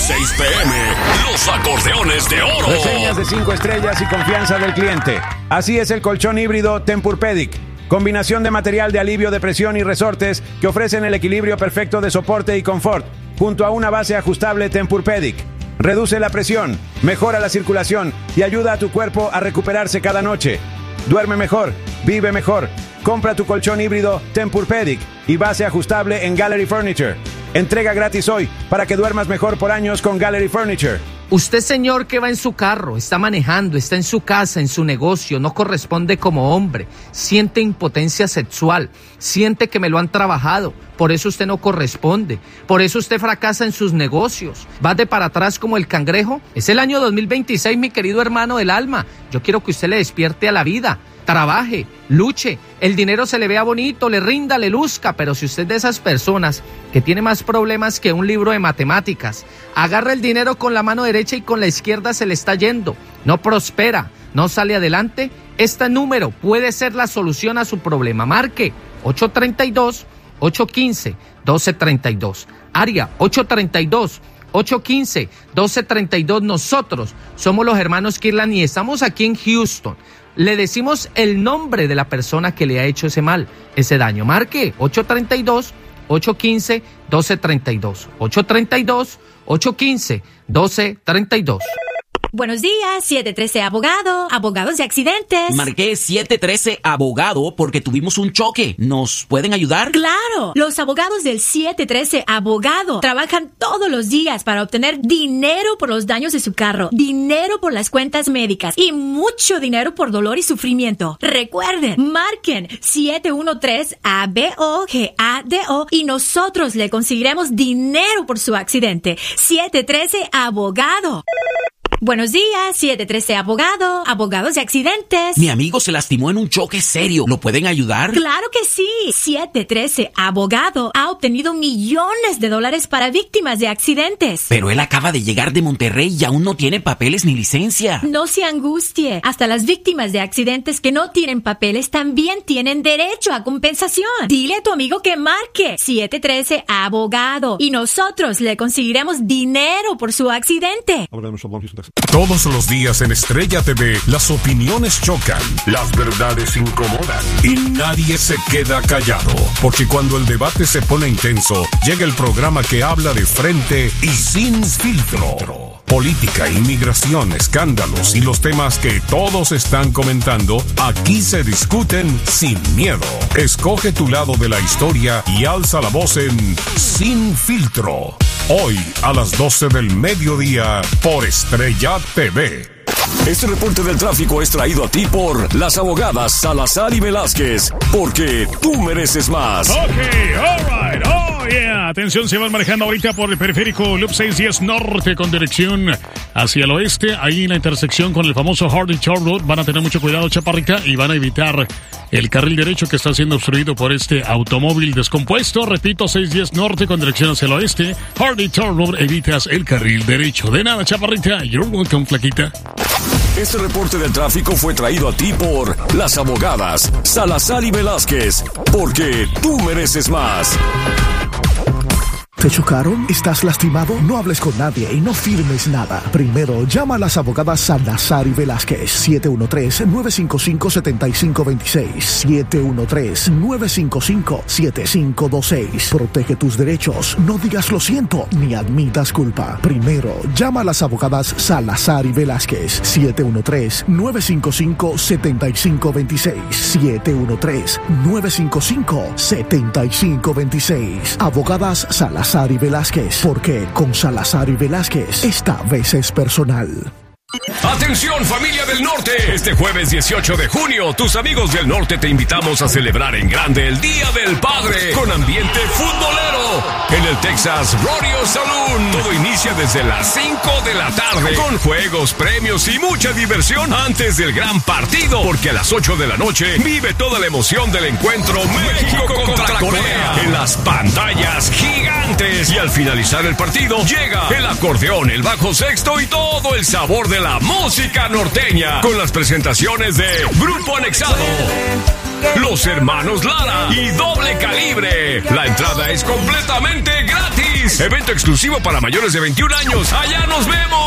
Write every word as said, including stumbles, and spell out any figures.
seis pe eme, los acordeones de oro. Reseñas de cinco estrellas y confianza del cliente. Así es el colchón híbrido Tempur-Pedic. Combinación de material de alivio de presión y resortes que ofrecen el equilibrio perfecto de soporte y confort, junto a una base ajustable Tempur-Pedic. Reduce la presión, mejora la circulación y ayuda a tu cuerpo a recuperarse cada noche. Duerme mejor, vive mejor. Compra tu colchón híbrido Tempur-Pedic y base ajustable en Gallery Furniture. Entrega gratis hoy para que duermas mejor por años con Gallery Furniture. Usted, señor, que va en su carro, está manejando, está en su casa, en su negocio, no corresponde como hombre, siente impotencia sexual, siente que me lo han trabajado, por eso usted no corresponde, por eso usted fracasa en sus negocios, va de para atrás como el cangrejo. Es el año dos mil veintiséis, mi querido hermano del alma, yo quiero que usted le despierte a la vida. Trabaje, luche, el dinero se le vea bonito, le rinda, le luzca, pero si usted es de esas personas que tiene más problemas que un libro de matemáticas, agarra el dinero con la mano derecha y con la izquierda se le está yendo, no prospera, no sale adelante, este número puede ser la solución a su problema. Marque ocho tres dos, ocho uno cinco, uno dos tres dos, área ocho tres dos, ocho uno cinco, uno dos tres dos. Nosotros somos los hermanos Kirlan y estamos aquí en Houston. Le decimos el nombre de la persona que le ha hecho ese mal, ese daño. Marque ocho tres dos, ocho uno cinco, uno dos tres dos. ocho tres dos, ocho uno cinco, uno dos tres dos. Buenos días, siete trece Abogado, abogados de accidentes. Marqué siete trece Abogado porque tuvimos un choque. ¿Nos pueden ayudar? ¡Claro! Los abogados del siete trece Abogado trabajan todos los días para obtener dinero por los daños de su carro, dinero por las cuentas médicas y mucho dinero por dolor y sufrimiento. Recuerden, marquen siete uno tres A B O G A D O y nosotros le conseguiremos dinero por su accidente. siete trece Abogado. Buenos días, siete trece Abogado, abogados de accidentes. Mi amigo se lastimó en un choque serio. ¿Lo pueden ayudar? ¡Claro que sí! siete trece Abogado ha obtenido millones de dólares para víctimas de accidentes. Pero él acaba de llegar de Monterrey y aún no tiene papeles ni licencia. No se angustie. Hasta las víctimas de accidentes que no tienen papeles también tienen derecho a compensación. Dile a tu amigo que marque siete trece Abogado y nosotros le conseguiremos dinero por su accidente. Todos los días en Estrella T V, las opiniones chocan, las verdades incomodan y nadie se queda callado. Porque cuando el debate se pone intenso, llega el programa que habla de frente y sin filtro. Política, inmigración, escándalos y los temas que todos están comentando, aquí se discuten sin miedo. Escoge tu lado de la historia y alza la voz en Sin Filtro. Hoy a las doce del mediodía por Estrella T V. Este reporte del tráfico es traído a ti por las abogadas Salazar y Velázquez, porque tú mereces más. Ok, alright, oh yeah. Atención, se van manejando ahorita por el periférico Loop seiscientos diez Norte con dirección hacia el oeste. Ahí en la intersección con el famoso Hardy Toll Road. Van a tener mucho cuidado, chaparrita, y van a evitar el carril derecho que está siendo obstruido por este automóvil descompuesto. Repito, seiscientos diez Norte con dirección hacia el oeste. Hardy Toll Road, evitas el carril derecho. De nada, chaparrita. You're welcome, flaquita. Este reporte del tráfico fue traído a ti por las abogadas Salazar y Velázquez, porque tú mereces más. ¿Te chocaron? ¿Estás lastimado? No hables con nadie y no firmes nada. Primero, llama a las abogadas Salazar y Velázquez. siete uno tres, nueve cinco cinco, siete cinco dos seis. siete uno tres, nueve cinco cinco, siete cinco dos seis. Protege tus derechos. No digas lo siento ni admitas culpa. Primero, llama a las abogadas Salazar y Velázquez. siete uno tres, nueve cinco cinco, siete cinco dos seis. siete uno tres, nueve cinco cinco, siete cinco dos seis. Abogadas Salazar y Velázquez, porque con Salazar y Velázquez esta vez es personal. Atención, familia del norte, este jueves dieciocho de junio tus amigos del norte te invitamos a celebrar en grande el Día del Padre con ambiente futbolero en el Texas Rodeo Saloon. Todo inicia desde las cinco de la tarde con juegos, premios y mucha diversión antes del gran partido, porque a las ocho de la noche vive toda la emoción del encuentro México contra Corea en las pantallas gigantes, y al finalizar el partido llega el acordeón, el bajo sexto y todo el sabor de la música norteña con las presentaciones de Grupo Anexado, Los Hermanos Lara y Doble Calibre. La entrada es completamente gratis. Evento exclusivo para mayores de veintiún años. Allá nos